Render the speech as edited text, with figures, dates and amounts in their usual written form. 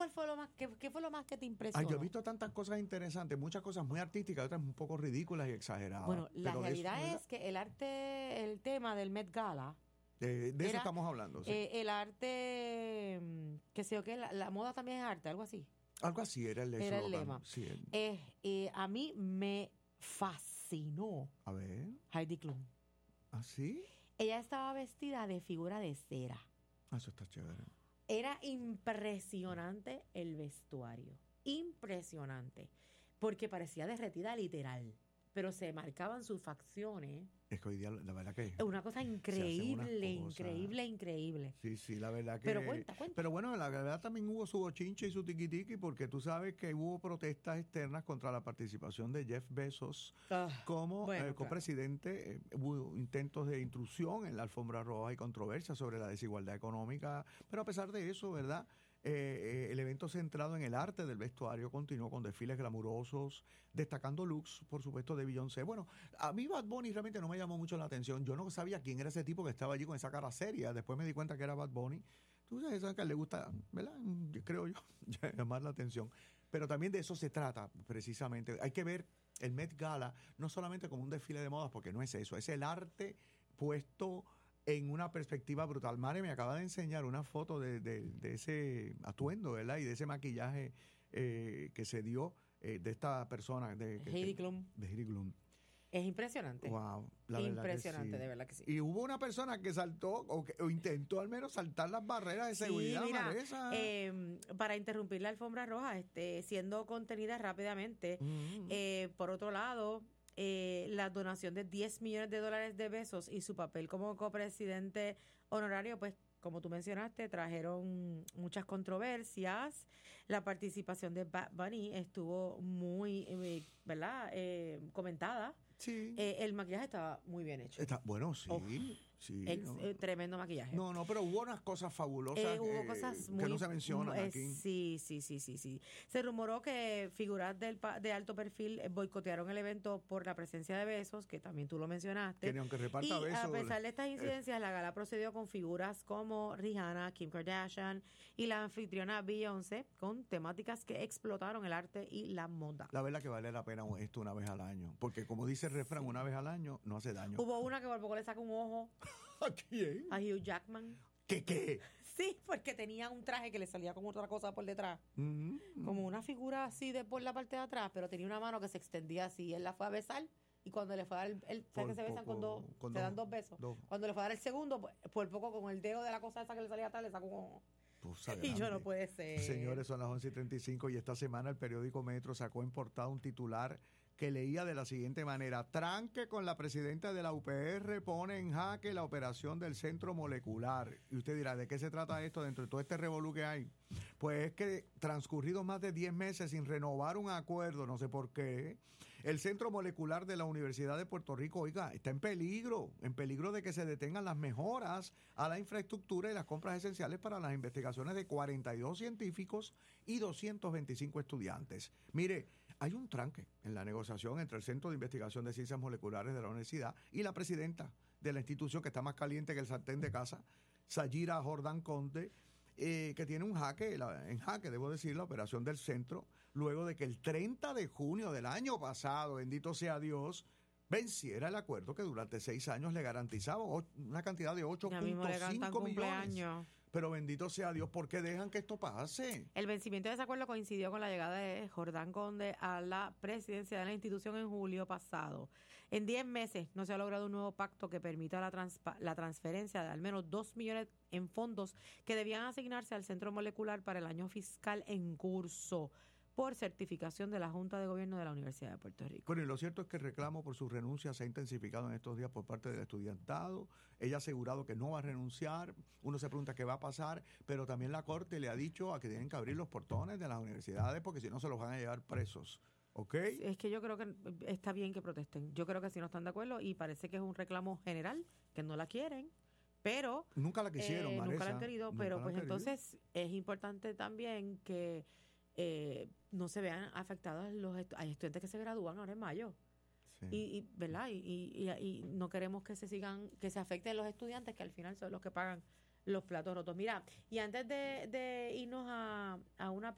¿Cuál fue lo más, qué fue lo más que te impresionó? Yo he visto tantas cosas interesantes, muchas cosas muy artísticas, otras un poco ridículas y exageradas. Bueno, la Pero realidad eso, es que el tema del Met Gala, de eso era, estamos hablando. Sí. el arte, qué sé yo qué, la moda también es arte, algo así. Algo así era el Era el eslogan. lema. Sí, A mí me fascinó a ver, Heidi Klum. ¿así? Ella estaba vestida de figura de cera. Eso está chévere. Era impresionante el vestuario. Impresionante. Porque parecía derretida literal. Pero se marcaban sus facciones. Es que hoy día, la verdad que... Es una cosa increíble, increíble. Sí, la verdad que... Pero cuenta. Pero bueno, la verdad también hubo su bochinche y su tiquitiqui, porque tú sabes que hubo protestas externas contra la participación de Jeff Bezos como copresidente. Hubo intentos de intrusión en la alfombra roja y controversia sobre la desigualdad económica. Pero a pesar de eso, ¿verdad? El evento centrado en el arte del vestuario continuó con desfiles glamurosos, destacando looks, por supuesto, de Beyoncé. Bueno, a mí Bad Bunny realmente no me llamó mucho la atención. Yo no sabía quién era ese tipo que estaba allí con esa cara seria. Después me di cuenta que era Bad Bunny. Tú sabes, que le gusta, ¿verdad? Creo yo, llamar la atención. Pero también de eso se trata, precisamente. Hay que ver el Met Gala no solamente como un desfile de modas, porque no es eso, es el arte puesto en una perspectiva brutal. Mare me acaba de enseñar una foto de ese atuendo, ¿verdad? Y de ese maquillaje que se dio de esta persona. De Heidi Klum. De Heidi Klum. Es impresionante. Wow. Impresionante, Sí. de verdad que sí. Y hubo una persona que saltó, o intentó al menos saltar las barreras de seguridad, mira, Maresa. para interrumpir la alfombra roja, siendo contenida rápidamente. Por otro lado, la donación de $10 millones de Bezos y su papel como copresidente honorario, pues, como tú mencionaste, trajeron muchas controversias. La participación de Bad Bunny estuvo muy, ¿verdad? Comentada. Sí. El maquillaje estaba muy bien hecho. Bueno, sí. Sí, tremendo maquillaje. No, pero hubo unas cosas fabulosas hubo cosas que no se mencionan aquí. Sí. Se rumoró que figuras de alto perfil boicotearon el evento por la presencia de Bezos, que también tú lo mencionaste. Que aunque reparta y besos, a pesar de estas incidencias, la gala procedió con figuras como Rihanna, Kim Kardashian y la anfitriona Beyoncé, con temáticas que explotaron el arte y la moda. La verdad que vale la pena esto una vez al año, porque como dice el refrán, una vez al año no hace daño. Hubo una que por poco le saca un ojo. ¿A quién? A Hugh Jackman. ¿Qué? Sí, porque tenía un traje que le salía con otra cosa por detrás. Como una figura así de por la parte de atrás, pero tenía una mano que se extendía así. Él la fue a besar y cuando le fue a dar ¿sabes que se besan se dan dos besos? Cuando le fue a dar el segundo, pues, por poco con el dedo de la cosa esa que le salía atrás, le sacó un ojo. Y yo no puede ser. Señores, son las 11:35 y esta semana el periódico Metro sacó en portada un titular que leía de la siguiente manera: tranque con la presidenta de la UPR pone en jaque la operación del centro molecular. Y usted dirá, ¿de qué se trata esto dentro de todo este revolú que hay? Pues es que transcurridos más de 10 meses sin renovar un acuerdo, no sé por qué, el centro molecular de la Universidad de Puerto Rico, oiga, está en peligro de que se detengan las mejoras a la infraestructura y las compras esenciales para las investigaciones de 42 científicos y 225 estudiantes. Mire, hay un tranque en la negociación entre el Centro de Investigación de Ciencias Moleculares de la universidad y la presidenta de la institución, que está más caliente que el sartén de casa, Sayira Jordán Conde, que tiene en jaque, debo decir, la operación del centro, luego de que el 30 de junio del año pasado, bendito sea Dios, venciera el acuerdo que durante 6 años le garantizaba una cantidad de 8.5 millones. Pero bendito sea Dios, ¿por qué dejan que esto pase? El vencimiento de ese acuerdo coincidió con la llegada de Jordán Conde a la presidencia de la institución en julio pasado. En 10 meses no se ha logrado un nuevo pacto que permita la transferencia de al menos 2 millones en fondos que debían asignarse al Centro Molecular para el año fiscal en curso, por certificación de la Junta de Gobierno de la Universidad de Puerto Rico. Bueno, y lo cierto es que el reclamo por su renuncia se ha intensificado en estos días por parte del estudiantado. Ella ha asegurado que no va a renunciar. Uno se pregunta qué va a pasar, pero también la Corte le ha dicho a que tienen que abrir los portones de las universidades porque si no se los van a llevar presos. ¿Ok? Es que yo creo que está bien que protesten. Yo creo que si no están de acuerdo, y parece que es un reclamo general, que no la quieren, pero... Nunca la quisieron, Maresa. Nunca la han querido, pero pues entonces es importante también que no se vean afectados hay estudiantes que se gradúan ahora en mayo. Sí. ¿Verdad? Y no queremos que se afecten los estudiantes, que al final son los que pagan los platos rotos. Mira, y antes de irnos a una